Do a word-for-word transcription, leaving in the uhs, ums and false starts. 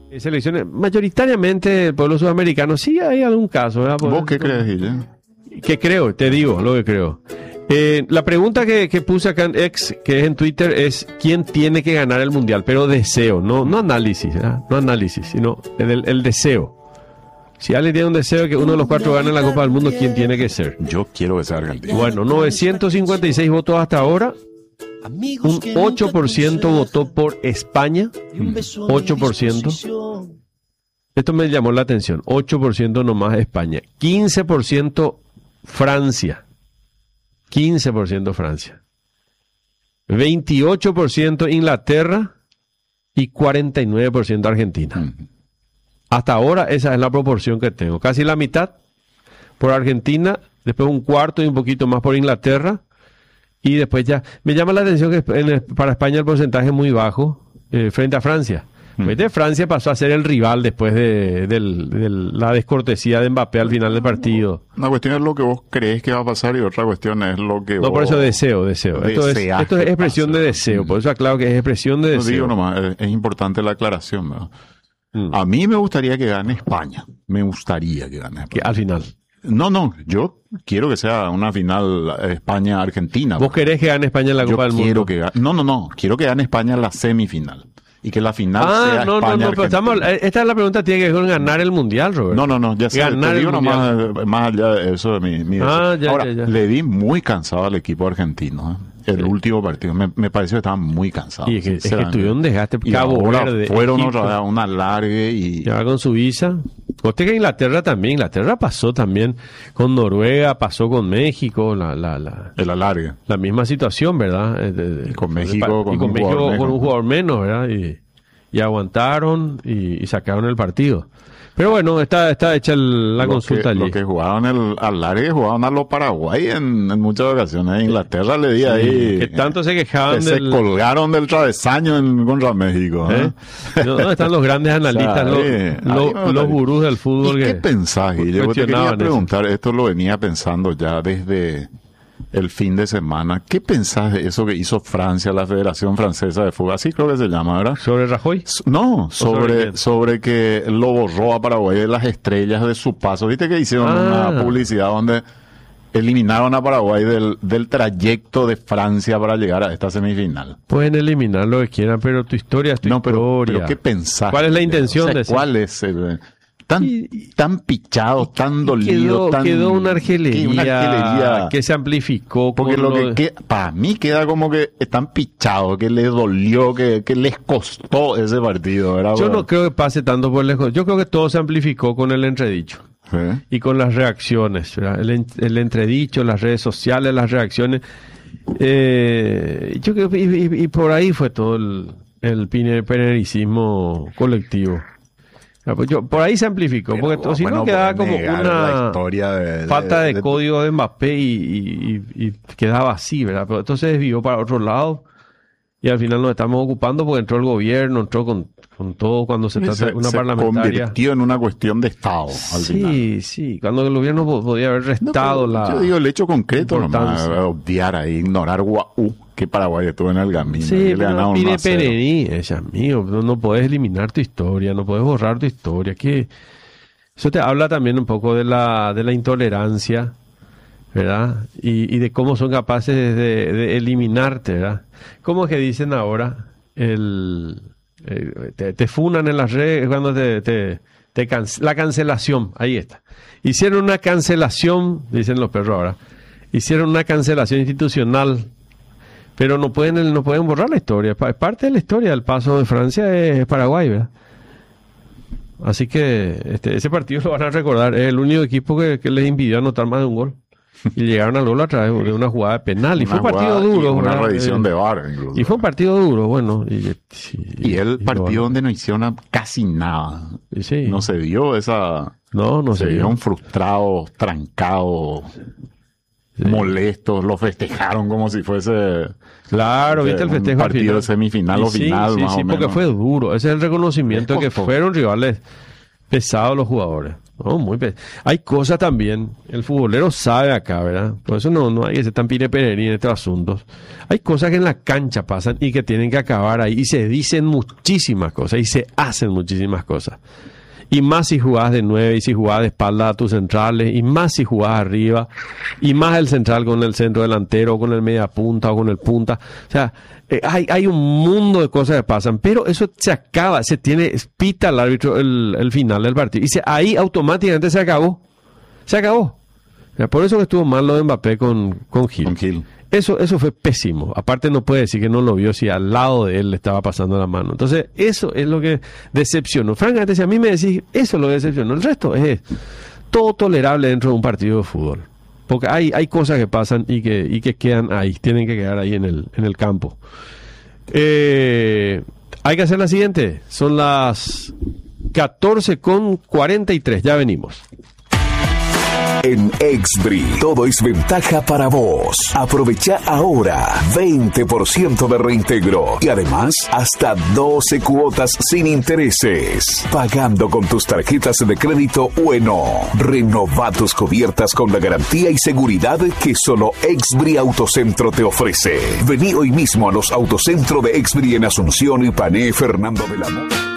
Selecciones, mayoritariamente el pueblo sudamericano, sí hay algún caso, ¿verdad? ¿Vos qué crees, Guille? ¿Qué creo? Te digo lo que creo. Eh, la pregunta que, que puse acá en X, que es en Twitter, es ¿quién tiene que ganar el Mundial? Pero deseo, no, no análisis, ¿verdad? No análisis, sino el, el deseo. Si alguien tiene un deseo de que uno de los cuatro gane la Copa del Mundo, ¿quién tiene que ser? Yo quiero que sea Argentina. Bueno, novecientos cincuenta y seis votos hasta ahora. Un ocho por ciento votó por España. ocho por ciento. Esto me llamó la atención. ocho por ciento nomás España. quince por ciento Francia. quince por ciento Francia. veintiocho por ciento Inglaterra y cuarenta y nueve por ciento Argentina. Uh-huh. Hasta ahora esa es la proporción que tengo. Casi la mitad por Argentina, después un cuarto y un poquito más por Inglaterra. Y después ya, me llama la atención que en el, para España el porcentaje es muy bajo eh, frente a Francia. Mm. De Francia pasó a ser el rival después de, de, de, de la descortesía de Mbappé al final del partido. Una cuestión es lo que vos crees que va a pasar y otra cuestión es lo que no, vos... No, por eso deseo, deseo. Esto es, esto es expresión pase. de deseo, por eso aclaro que es expresión de no deseo. Digo nomás, es, es importante la aclaración, ¿verdad? Mm. A mí me gustaría que gane España. Me gustaría que gane España. Que al final. No, no, yo quiero que sea una final España-Argentina. ¿Vos querés que gane España en la Copa yo del quiero Mundo? Que gane, no, no, no, quiero que gane España en la semifinal. Y que la final ah, sea no, España. No, no, pero estamos, esta es la pregunta, tiene que ver con ganar el Mundial, Roberto. No, no, no, ya sé, ganar te digo el nomás, más allá de eso de mi, mi ah, ya, Ahora, ya, ya. le vi muy cansado al equipo argentino, ¿eh? El sí. último partido, me, me pareció que estaban muy cansados. Y es que, es que tuvieron un desgaste. Y Cabo ahora Verde, fueron Egipto, otra vez a una largue y... Ya con Suiza. Coste que Inglaterra también. Inglaterra pasó también con Noruega, pasó con México. La, la, la, el alargue. La misma situación, ¿verdad? De, de, y con México, de, con, y con, un México jugador con un jugador menos, ¿verdad? Y, y aguantaron y, y sacaron el partido. Pero bueno, está, está hecha el, la lo consulta que, allí. Los que jugaban el, al largue jugaban a los Paraguay en, en muchas ocasiones. Inglaterra le di sí, ahí. Que tanto se quejaban que del... Se colgaron del travesaño en, contra México. ¿eh? ¿Eh? ¿Dónde están los grandes analistas, o sea, los, eh, los, los gurús del fútbol? ¿Y que qué pensás, Guille? Yo te quería preguntar, eso. Esto lo venía pensando ya desde el fin de semana. ¿Qué pensás de eso que hizo Francia, la Federación Francesa de Fútbol? Así creo que se llama, ¿verdad? ¿Sobre Rajoy? No, sobre, sobre, sobre que lo borró a Paraguay de las estrellas de su paso. ¿Viste que hicieron ah. una publicidad donde eliminaron a Paraguay del, del trayecto de Francia para llegar a esta semifinal? Pueden eliminar lo que quieran, pero tu historia es tu no, pero, historia. pero ¿qué pensás? ¿Cuál es la intención o sea, de eso? ¿Cuál es el... Tan, y, tan pichado, tan dolido, quedó, tan... Quedó una argelería, una argelería que se amplificó. Porque lo que, que para mí queda como que están pichados, que les dolió, que, que les costó ese partido, ¿verdad? Yo no creo que pase tanto por lejos. Yo creo que todo se amplificó con el entredicho. ¿Sí? Y con las reacciones, ¿verdad? El, el entredicho, las redes sociales, las reacciones. Eh, yo creo, y, y, y por ahí fue todo el, el penericismo colectivo. Yo, por ahí se amplificó, pero, porque si bueno, no quedaba como una historia de, de, falta de, de código de Mbappé y, y, y quedaba así, ¿verdad? Pero entonces se desvió para otro lado y al final nos estamos ocupando porque entró el gobierno, entró con, con todo cuando se trata de una se parlamentaria. Se convirtió en una cuestión de Estado al sí, final. Sí, sí, cuando el gobierno podía haber restado no, la... Yo digo el hecho concreto nomás, obviar ahí, ignorar Guau, que Paraguay estuvo en el camino. Sí, pero pide Perení, es amigo, no, no puedes eliminar tu historia, no puedes borrar tu historia, que eso te habla también un poco de la, de la intolerancia, ¿verdad? Y, y de cómo son capaces de, de eliminarte, ¿verdad? Como que dicen ahora, el, eh, te, te funan en las redes cuando te, te, te canc- la cancelación, ahí está. Hicieron una cancelación, dicen los perros ahora, hicieron una cancelación institucional, pero no pueden no pueden borrar la historia. Es parte de la historia del paso de Francia es Paraguay, ¿verdad? Así que este, ese partido lo van a recordar. Es el único equipo que, que les impidió anotar más de un gol. Y llegaron al gol a través de una jugada penal. Y una fue un partido duro. Una ¿verdad? revisión de V A R incluso. Y fue un partido duro, bueno. Y, y, y el y partido lo, donde no hicieron casi nada. Sí. No se dio esa... No, no se, se dio. vieron frustrados, trancados... Sí. Molestos, lo festejaron como si fuese claro, viste el festejo un partido final. de semifinal y o sí, final sí, más sí, o porque menos. Fue duro, ese es el reconocimiento de que fueron rivales pesados los jugadores. No, muy pe- hay cosas también, el futbolero sabe acá, ¿verdad? Por eso no, no hay que ser tan pirepererí en estos asuntos. Hay cosas que en la cancha pasan y que tienen que acabar ahí, y se dicen muchísimas cosas y se hacen muchísimas cosas. Y más si jugás de nueve, y si jugás de espalda a tus centrales, y más si jugás arriba, y más el central con el centro delantero, o con el media punta, o con el punta. O sea, eh, hay, hay un mundo de cosas que pasan, pero eso se acaba, se tiene, pita el árbitro el, el final del partido. Y se, ahí automáticamente se acabó. Se acabó. O sea, por eso que estuvo mal lo de Mbappé con, con Gil. Con Gil. Eso, eso fue pésimo. Aparte no puede decir que no lo vio si al lado de él le estaba pasando la mano. Entonces, eso es lo que decepcionó. Francamente, si a mí me decís, eso es lo que decepcionó. El resto es todo tolerable dentro de un partido de fútbol. Porque hay, hay cosas que pasan y que, y que quedan ahí, tienen que quedar ahí en el, en el campo. Eh, hay que hacer la siguiente. Son las catorce con cuarenta y tres. Ya venimos. En Exbri, todo es ventaja para vos. Aprovecha ahora veinte por ciento de reintegro y además hasta doce cuotas sin intereses. Pagando con tus tarjetas de crédito Bueno. Renova tus cubiertas con la garantía y seguridad que solo Exbri Autocentro te ofrece. Vení hoy mismo a los Autocentro de Exbri en Asunción y Pané Fernando de la Mota.